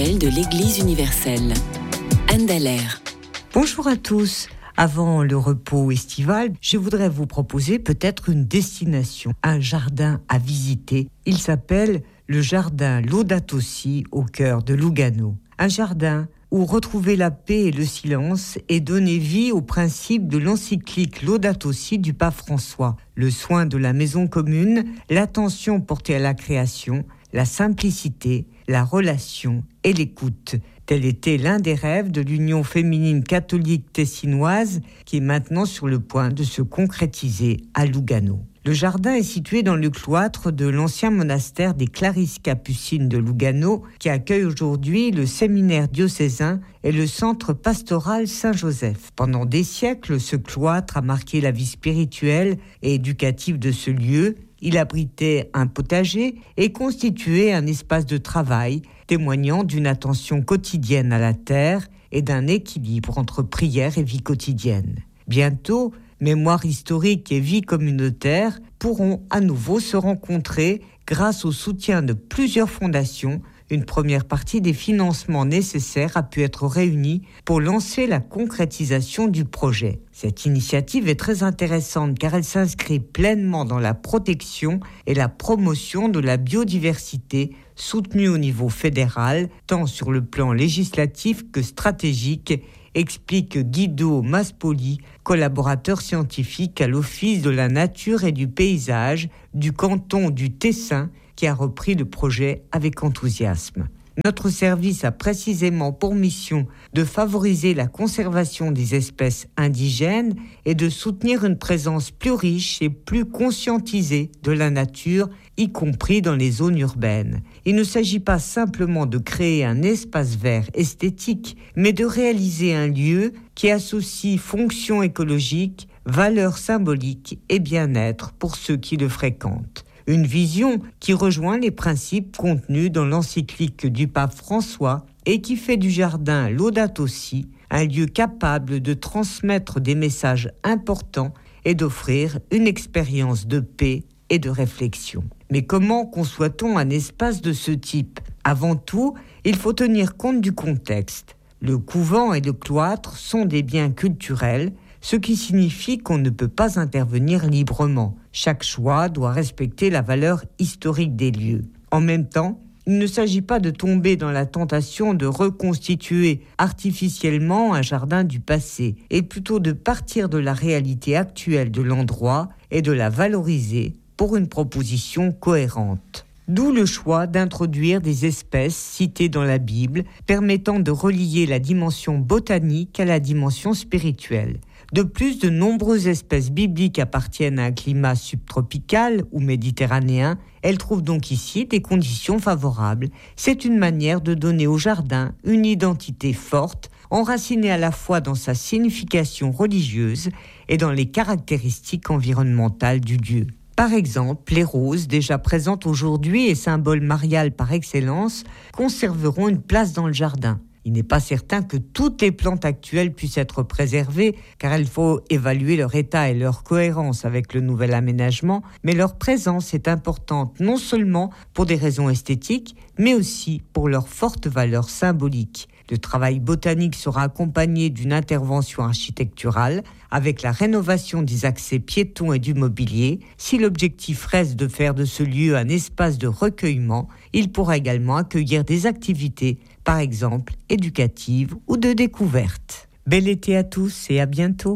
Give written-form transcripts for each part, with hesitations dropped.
nouvelles de l'Église universelle. Anne Dallaire. Bonjour à tous. Avant le repos estival, je voudrais vous proposer peut-être une destination, un jardin à visiter. Il s'appelle le jardin Laudato Si au cœur de Lugano. Un jardin où retrouver la paix et le silence et donner vie au principe de l'encyclique Laudato Si du pape François. Le soin de la maison commune, l'attention portée à la création, la simplicité, la relation et l'écoute. Tel était l'un des rêves de l'Union féminine catholique tessinoise qui est maintenant sur le point de se concrétiser à Lugano. Le jardin est situé dans le cloître de l'ancien monastère des Clarisses capucines de Lugano qui accueille aujourd'hui le séminaire diocésain et le centre pastoral Saint-Joseph. Pendant des siècles, ce cloître a marqué la vie spirituelle et éducative de ce lieu. Il abritait un potager et constituait un espace de travail, témoignant d'une attention quotidienne à la terre et d'un équilibre entre prière et vie quotidienne. Bientôt, mémoire historique et vie communautaire pourront à nouveau se rencontrer grâce au soutien de plusieurs fondations. Une première partie des financements nécessaires a pu être réunie pour lancer la concrétisation du projet. Cette initiative est très intéressante car elle s'inscrit pleinement dans la protection et la promotion de la biodiversité soutenue au niveau fédéral, tant sur le plan législatif que stratégique, explique Guido Maspoli, collaborateur scientifique à l'Office de la nature et du paysage du canton du Tessin, qui a repris le projet avec enthousiasme. Notre service a précisément pour mission de favoriser la conservation des espèces indigènes et de soutenir une présence plus riche et plus conscientisée de la nature, y compris dans les zones urbaines. Il ne s'agit pas simplement de créer un espace vert esthétique, mais de réaliser un lieu qui associe fonction écologique, valeurs symboliques et bien-être pour ceux qui le fréquentent. Une vision qui rejoint les principes contenus dans l'encyclique du pape François et qui fait du jardin Laudato Si un lieu capable de transmettre des messages importants et d'offrir une expérience de paix et de réflexion. Mais comment conçoit-on un espace de ce type ? Avant tout, il faut tenir compte du contexte. Le couvent et le cloître sont des biens culturels, ce qui signifie qu'on ne peut pas intervenir librement. Chaque choix doit respecter la valeur historique des lieux. En même temps, il ne s'agit pas de tomber dans la tentation de reconstituer artificiellement un jardin du passé, et plutôt de partir de la réalité actuelle de l'endroit et de la valoriser pour une proposition cohérente. D'où le choix d'introduire des espèces citées dans la Bible, permettant de relier la dimension botanique à la dimension spirituelle. De plus, de nombreuses espèces bibliques appartiennent à un climat subtropical ou méditerranéen. Elles trouvent donc ici des conditions favorables. C'est une manière de donner au jardin une identité forte, enracinée à la fois dans sa signification religieuse et dans les caractéristiques environnementales du lieu. Par exemple, les roses, déjà présentes aujourd'hui et symbole marial par excellence, conserveront une place dans le jardin. Il n'est pas certain que toutes les plantes actuelles puissent être préservées, car il faut évaluer leur état et leur cohérence avec le nouvel aménagement, mais leur présence est importante non seulement pour des raisons esthétiques, mais aussi pour leur forte valeur symbolique. Le travail botanique sera accompagné d'une intervention architecturale avec la rénovation des accès piétons et du mobilier. Si l'objectif reste de faire de ce lieu un espace de recueillement, il pourra également accueillir des activités, par exemple éducatives ou de découverte. Bel été à tous et à bientôt.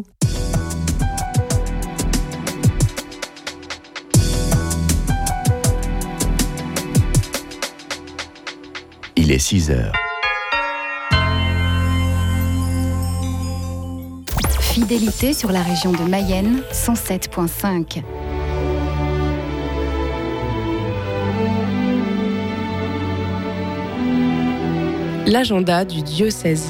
Il est 6h. Fidélité sur la région de Mayenne, 107.5. L'agenda du diocèse.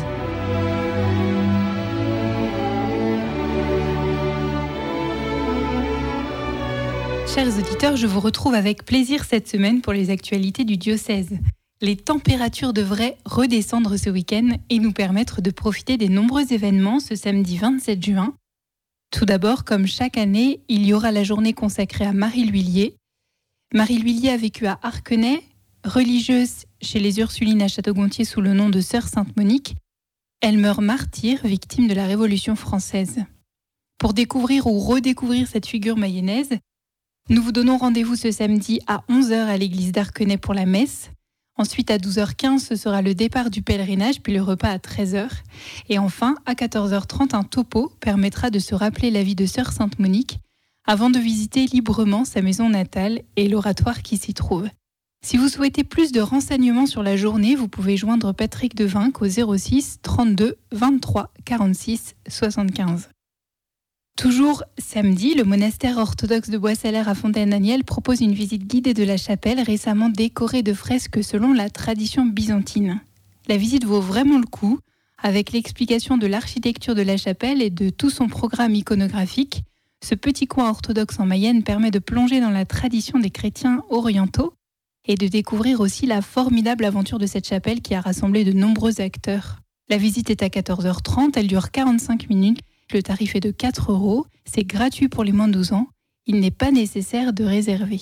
Chers auditeurs, je vous retrouve avec plaisir cette semaine pour les actualités du diocèse. Les températures devraient redescendre ce week-end et nous permettre de profiter des nombreux événements ce samedi 27 juin. Tout d'abord, comme chaque année, il y aura la journée consacrée à Marie L'Huillier. Marie L'Huillier a vécu à Arquenay. Religieuse chez les Ursulines à Château-Gontier sous le nom de Sœur Sainte-Monique. Elle meurt martyre, victime de la Révolution française. Pour découvrir ou redécouvrir cette figure mayonnaise, nous vous donnons rendez-vous ce samedi à 11h à l'église d'Arquenay pour la messe. Ensuite, à 12h15, ce sera le départ du pèlerinage, puis le repas à 13h. Et enfin, à 14h30, un topo permettra de se rappeler la vie de Sœur Sainte-Monique avant de visiter librement sa maison natale et l'oratoire qui s'y trouve. Si vous souhaitez plus de renseignements sur la journée, vous pouvez joindre Patrick Devinck au 06 32 23 46 75. Toujours samedi, le monastère orthodoxe de Boisselaire à Fontaine-Aniel propose une visite guidée de la chapelle récemment décorée de fresques selon la tradition byzantine. La visite vaut vraiment le coup, avec l'explication de l'architecture de la chapelle et de tout son programme iconographique. Ce petit coin orthodoxe en Mayenne permet de plonger dans la tradition des chrétiens orientaux et de découvrir aussi la formidable aventure de cette chapelle qui a rassemblé de nombreux acteurs. La visite est à 14h30, elle dure 45 minutes, le tarif est de 4 €, c'est gratuit pour les moins de 12 ans, il n'est pas nécessaire de réserver.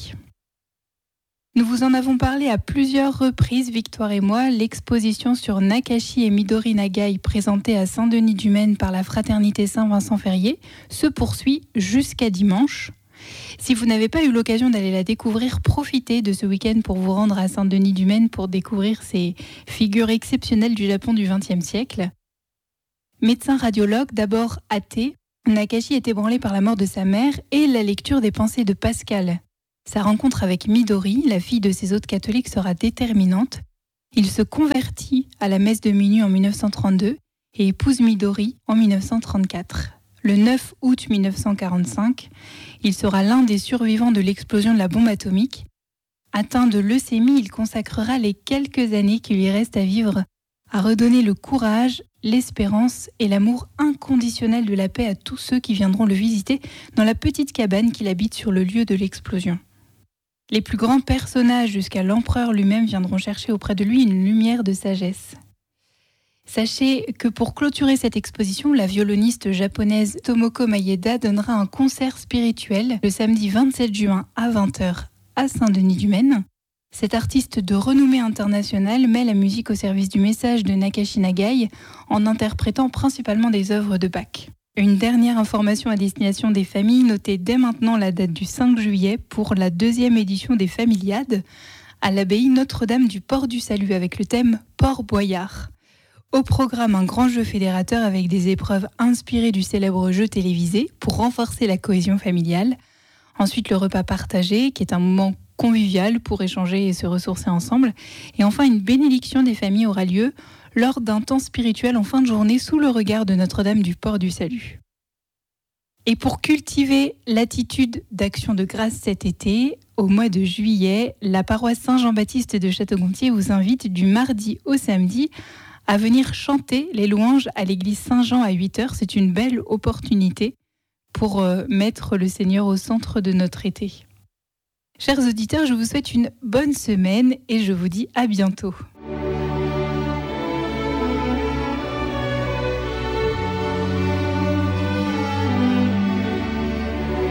Nous vous en avons parlé à plusieurs reprises, Victoire et moi, l'exposition sur Nakashi et Midori Nagai présentée à Saint-Denis-du-Maine par la Fraternité Saint-Vincent-Ferrier se poursuit jusqu'à dimanche. Si vous n'avez pas eu l'occasion d'aller la découvrir, profitez de ce week-end pour vous rendre à Saint-Denis-du-Maine pour découvrir ces figures exceptionnelles du Japon du XXe siècle. Médecin radiologue, d'abord athée, Nakashi est ébranlé par la mort de sa mère et la lecture des pensées de Pascal. Sa rencontre avec Midori, la fille de ses hôtes catholiques, sera déterminante. Il se convertit à la messe de minuit en 1932 et épouse Midori en 1934. Le 9 août 1945, il sera l'un des survivants de l'explosion de la bombe atomique. Atteint de leucémie, il consacrera les quelques années qui lui restent à vivre à redonner le courage, l'espérance et l'amour inconditionnel de la paix à tous ceux qui viendront le visiter dans la petite cabane qu'il habite sur le lieu de l'explosion. Les plus grands personnages jusqu'à l'empereur lui-même viendront chercher auprès de lui une lumière de sagesse. Sachez que pour clôturer cette exposition, la violoniste japonaise Tomoko Maeda donnera un concert spirituel le samedi 27 juin à 20h à Saint-Denis-du-Maine. Cette artiste de renommée internationale met la musique au service du message de Nakashi Nagai en interprétant principalement des œuvres de Bach. Une dernière information à destination des familles, notez dès maintenant la date du 5 juillet pour la 2e édition des Familiades à l'abbaye Notre-Dame du Port du Salut avec le thème Port Boyard. Au programme, un grand jeu fédérateur avec des épreuves inspirées du célèbre jeu télévisé pour renforcer la cohésion familiale. Ensuite, le repas partagé, qui est un moment convivial pour échanger et se ressourcer ensemble. Et enfin, une bénédiction des familles aura lieu lors d'un temps spirituel en fin de journée sous le regard de Notre-Dame du Port du Salut. Et pour cultiver l'attitude d'action de grâce cet été, au mois de juillet, la paroisse Saint-Jean-Baptiste de Château-Gontier vous invite du mardi au samedi à venir chanter les louanges à l'église Saint-Jean à 8h. C'est une belle opportunité pour mettre le Seigneur au centre de notre été. Chers auditeurs, je vous souhaite une bonne semaine et je vous dis à bientôt.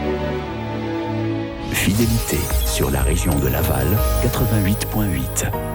Fidélité sur la région de Laval, 88.8.